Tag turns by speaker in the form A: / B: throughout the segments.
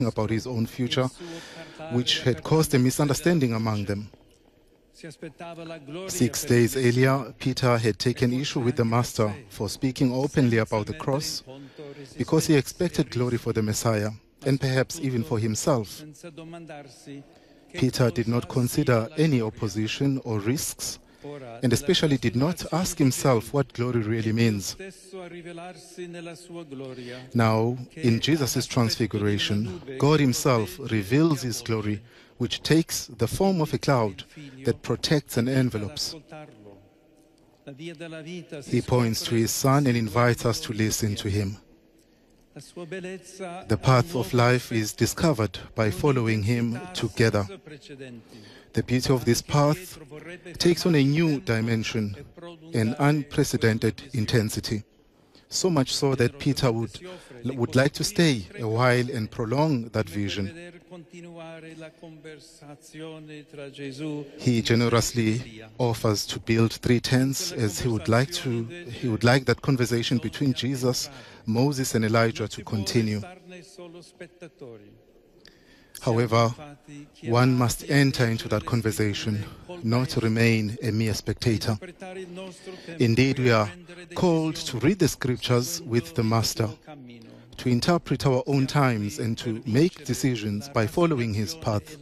A: about his own future, which had caused a misunderstanding among them. 6 days earlier, Peter had taken issue with the Master for speaking openly about the cross because he expected glory for the Messiah and perhaps even for himself. Peter did not consider any opposition or risks, and especially did not ask himself what glory really means. Now, in Jesus' transfiguration, God himself reveals his glory, which takes the form of a cloud that protects and envelopes. He points to his Son and invites us to listen to him. The path of life is discovered by following him together. The beauty of this path takes on a new dimension, an unprecedented intensity. So much so that Peter would like to stay a while and prolong that vision. He generously offers to build 3 tents as he would like that conversation between Jesus, Moses and Elijah to continue. However, one must enter into that conversation, not remain a mere spectator. Indeed, we are called to read the scriptures with the Master, to interpret our own times and to make decisions by following his path.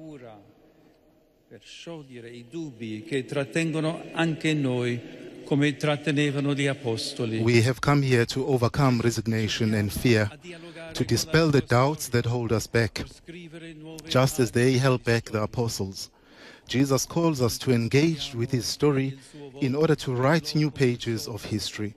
A: We have come here to overcome resignation and fear, to dispel the doubts that hold us back, just as they held back the apostles. Jesus calls us to engage with his story in order to write new pages of history.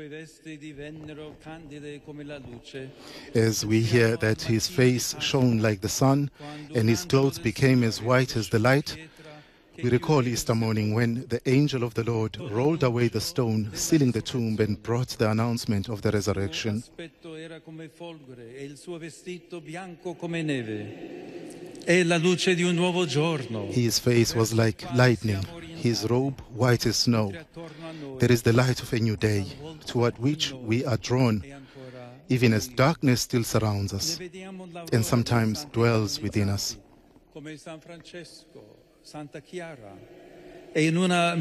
A: As we hear that his face shone like the sun and his clothes became as white as the light, we recall Easter morning when the angel of the Lord rolled away the stone, sealing the tomb, and brought the announcement of the resurrection. His face was like lightning, his robe white as snow. There is the light of a new day, toward which we are drawn, even as darkness still surrounds us and sometimes dwells within us. We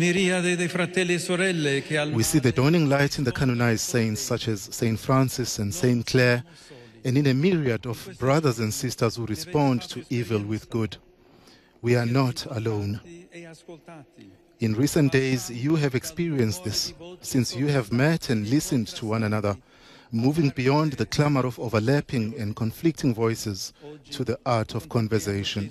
A: see the dawning light in the canonized saints such as Saint Francis and Saint Clare, and in a myriad of brothers and sisters who respond to evil with good. We are not alone. In recent days, you have experienced this, since you have met and listened to one another, moving beyond the clamor of overlapping and conflicting voices to the art of conversation.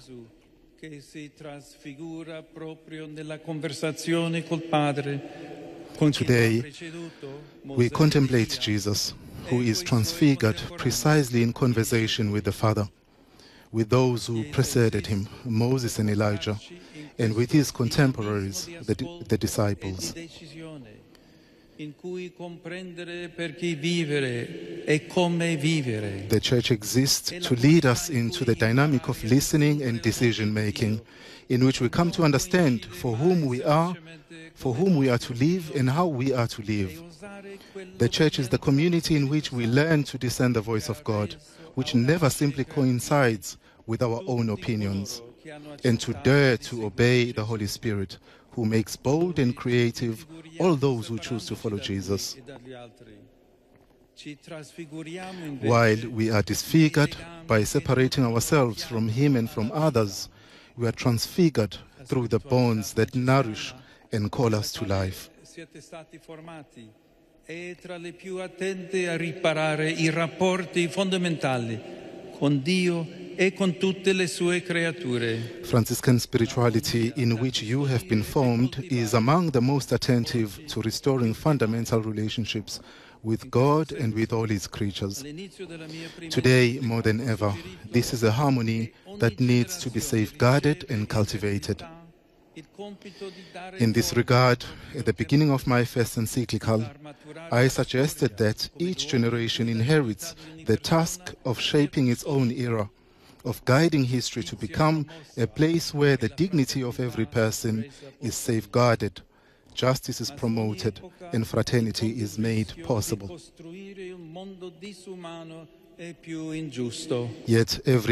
A: Today, we contemplate Jesus, who is transfigured precisely in conversation with the Father, with those who preceded him, Moses and Elijah, and with his contemporaries, the disciples. The Church exists to lead us into the dynamic of listening and decision-making, in which we come to understand for whom we are to live, and how we are to live. The Church is the community in which we learn to discern the voice of God, which never simply coincides with our own opinions, and to dare to obey the Holy Spirit, who makes bold and creative all those who choose to follow Jesus. While we are disfigured by separating ourselves from him and from others, we are transfigured through the bonds that nourish and call us to life. Franciscan spirituality, in which you have been formed, is among the most attentive to restoring fundamental relationships with God and with all his creatures. Today, more than ever, this is a harmony that needs to be safeguarded and cultivated. In this regard, at the beginning of my first encyclical, I suggested that each generation inherits the task of shaping its own era, of guiding history to become a place where the dignity of every person is safeguarded, justice is promoted, and fraternity is made possible.
B: e più ingiusto.
A: Yet every